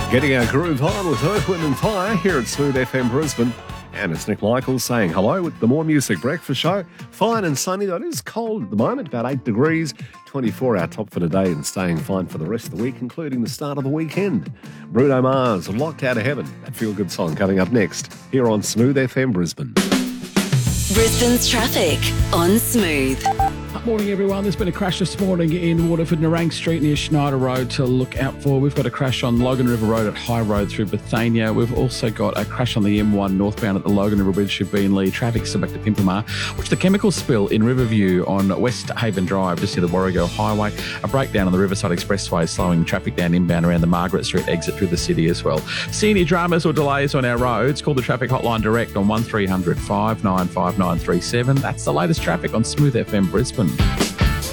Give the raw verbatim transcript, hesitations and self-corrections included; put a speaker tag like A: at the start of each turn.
A: Getting our groove on with Earth, Wind and Fire here at Smooth F M Brisbane. And it's Nick Michaels saying hello with the More Music Breakfast Show. Fine and sunny, though it is cold at the moment, about eight degrees. twenty-four our top for today and staying fine for the rest of the week, including the start of the weekend. Bruno Mars, Locked Out of Heaven. That feel-good song coming up next here on Smooth F M Brisbane.
B: Brisbane's traffic on Smooth.
C: Morning, everyone. There's been a crash this morning in Waterford, Narang Street near Schneider Road to look out for. We've got a crash on Logan River Road at High Road through Bethania. We've also got a crash on the M one northbound at the Logan River Bridge to Beenleigh. Traffic still back to Pimpamar. Which the chemical spill in Riverview on West Haven Drive, just near the Warrego Highway. A breakdown on the Riverside Expressway, slowing traffic down inbound around the Margaret Street exit through the city as well. See any dramas or delays on our roads? Call the traffic hotline direct on one three hundred, five nine five nine three seven. That's the latest traffic on Smooth F M Brisbane.